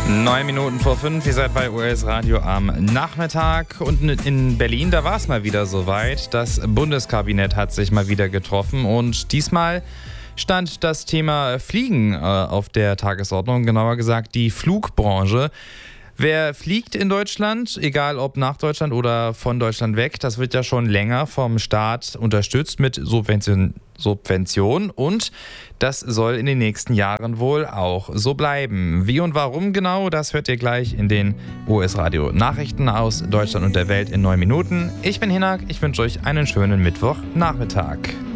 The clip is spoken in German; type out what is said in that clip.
9 Minuten vor 5, ihr seid bei US Radio am Nachmittag und in Berlin, da war es mal wieder soweit. Das Bundeskabinett hat sich mal wieder getroffen und diesmal stand das Thema Fliegen auf der Tagesordnung, genauer gesagt die Flugbranche. Wer fliegt in Deutschland, egal ob nach Deutschland oder von Deutschland weg, das wird ja schon länger vom Staat unterstützt mit Subvention und das soll in den nächsten Jahren wohl auch so bleiben. Wie und warum genau, das hört ihr gleich in den US Radio Nachrichten aus Deutschland und der Welt in 9 Minuten. Ich bin Hinak, ich wünsche euch einen schönen Mittwochnachmittag.